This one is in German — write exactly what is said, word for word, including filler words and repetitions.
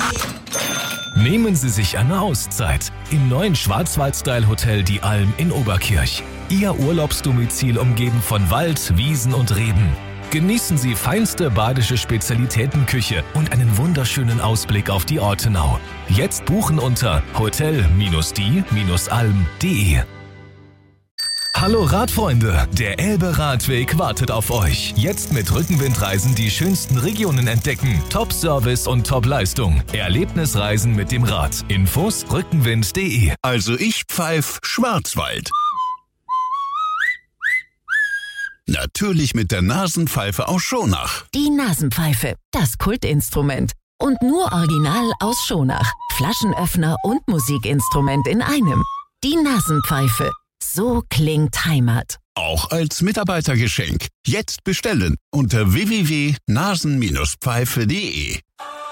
Nehmen Sie sich eine Auszeit im neuen Schwarzwald-Style-Hotel Die Alm in Oberkirch. Ihr Urlaubsdomizil umgeben von Wald, Wiesen und Reben. Genießen Sie feinste badische Spezialitätenküche und einen wunderschönen Ausblick auf die Ortenau. Jetzt buchen unter hotel die alm punkt de. Hallo Radfreunde, der Elbe-Radweg wartet auf euch. Jetzt mit Rückenwindreisen die schönsten Regionen entdecken. Top-Service und Top-Leistung. Erlebnisreisen mit dem Rad. Infos rückenwind punkt de. Also ich pfeif Schwarzwald. Natürlich mit der Nasenpfeife aus Schonach. Die Nasenpfeife, das Kultinstrument. Und nur original aus Schonach. Flaschenöffner und Musikinstrument in einem. Die Nasenpfeife. So klingt Heimat. Auch als Mitarbeitergeschenk. Jetzt bestellen unter w w w punkt nasen Bindestrich pfeife punkt de.